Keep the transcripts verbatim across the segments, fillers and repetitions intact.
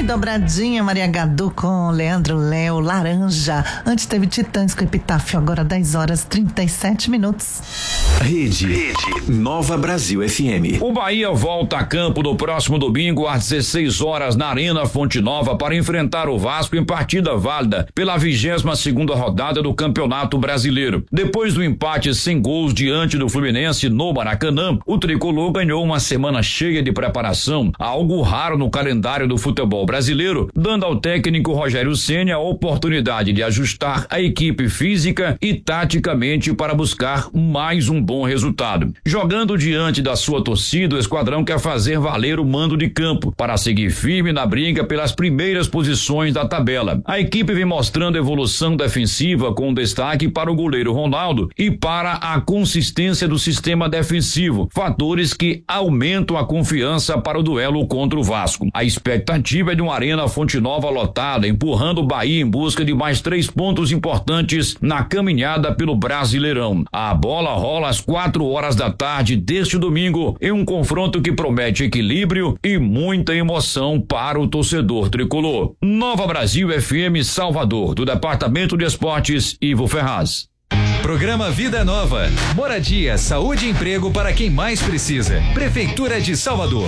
Ai, dobradinha, Maria Gadu com Leandro Léo, Laranja. Antes teve Titãs com Epitáfio, agora dez horas e trinta e sete minutos. Rede, Rede Nova Brasil F M. O Bahia volta a campo no próximo domingo às dezesseis horas na Arena Fonte Nova para enfrentar o Vasco em partida válida pela vigésima segunda rodada do Campeonato Brasileiro. Depois do empate sem gols diante do Fluminense no Maracanã, o tricolor ganhou uma semana cheia de preparação, algo raro no calendário do futebol brasileiro, dando ao técnico Rogério Ceni a oportunidade de ajustar a equipe física e taticamente para buscar mais um bom resultado. Jogando diante da sua torcida, o esquadrão quer fazer valer o mando de campo para seguir firme na briga pelas primeiras posições da tabela. A equipe vem mostrando evolução defensiva com destaque para o goleiro Ronaldo e para a consistência do sistema defensivo, fatores que aumentam a confiança para o duelo contra o Vasco. A expectativa é de uma Arena Fonte Nova lotada, empurrando o Bahia em busca de mais três pontos importantes na caminhada pelo Brasileirão. A bola rola às quatro horas da tarde deste domingo em um confronto que promete equilíbrio e muita emoção para o torcedor tricolor. Nova Brasil F M Salvador, do Departamento de Esportes, Ivo Ferraz. Programa Vida Nova. Moradia, saúde e emprego para quem mais precisa. Prefeitura de Salvador.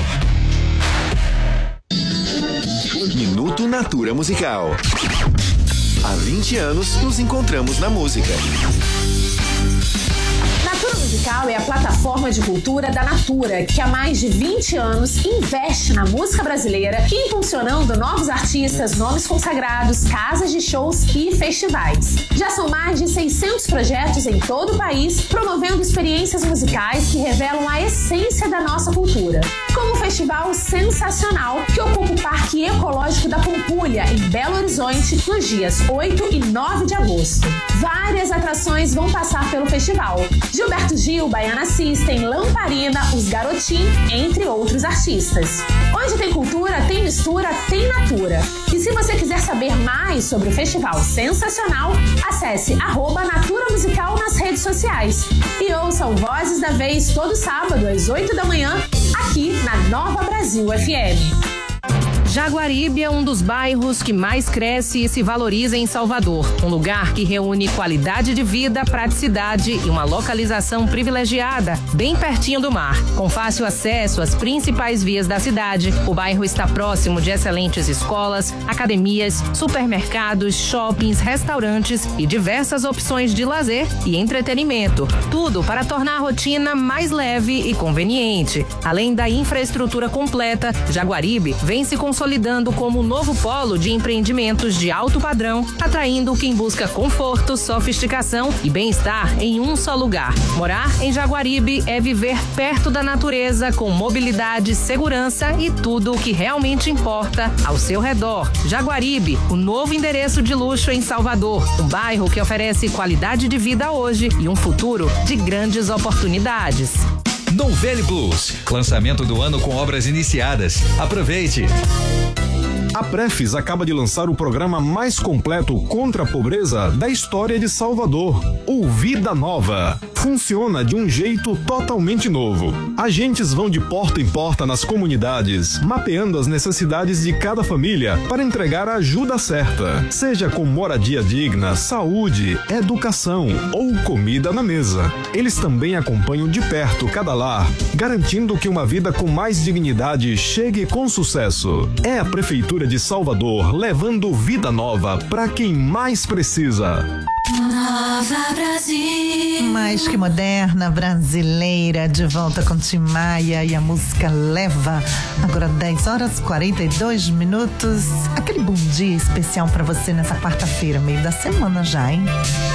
Minuto Natura Musical. Há vinte anos nos encontramos na música. Natura Musical é a plataforma de cultura da Natura, que há mais de vinte anos investe na música brasileira, impulsionando novos artistas, nomes consagrados, casas de shows e festivais. Já são mais de seiscentos projetos em todo o país, promovendo experiências musicais que revelam a essência da nossa cultura. Como o Festival Sensacional, que ocupa o Parque Ecológico da Pampulha, em Belo Horizonte, nos dias oito e nove de agosto. Várias atrações vão passar pelo festival. Gilberto Gil, Baiana System, Lamparina, Os Garotim, entre outros artistas. Onde tem cultura, tem mistura, tem natura. E se você quiser saber mais sobre o Festival Sensacional, acesse arroba Natura Musical nas redes sociais. E ouça o Vozes da Vez todo sábado às oito da manhã, aqui na Nova Brasil F M. Jaguaribe é um dos bairros que mais cresce e se valoriza em Salvador. Um lugar que reúne qualidade de vida, praticidade e uma localização privilegiada, bem pertinho do mar. Com fácil acesso às principais vias da cidade, o bairro está próximo de excelentes escolas, academias, supermercados, shoppings, restaurantes e diversas opções de lazer e entretenimento. Tudo para tornar a rotina mais leve e conveniente. Além da infraestrutura completa, Jaguaribe vem se consolidando consolidando como um novo polo de empreendimentos de alto padrão, atraindo quem busca conforto, sofisticação e bem-estar em um só lugar. Morar em Jaguaribe é viver perto da natureza, com mobilidade, segurança e tudo o que realmente importa ao seu redor. Jaguaribe, o novo endereço de luxo em Salvador, um bairro que oferece qualidade de vida hoje e um futuro de grandes oportunidades. Nouvelle Blues, lançamento do ano com obras iniciadas. Aproveite! A Prefis acaba de lançar o programa mais completo contra a pobreza da história de Salvador, o Vida Nova. Funciona de um jeito totalmente novo. Agentes vão de porta em porta nas comunidades, mapeando as necessidades de cada família para entregar a ajuda certa, seja com moradia digna, saúde, educação ou comida na mesa. Eles também acompanham de perto cada lar, garantindo que uma vida com mais dignidade chegue com sucesso. É a Prefeitura de Salvador levando vida nova para quem mais precisa. Nova Brasil. Mais que moderna, brasileira, de volta com Tim Maia e a música Leva. Agora dez horas e quarenta e dois minutos. Aquele bom dia especial para você nessa quarta-feira, meio da semana já, hein?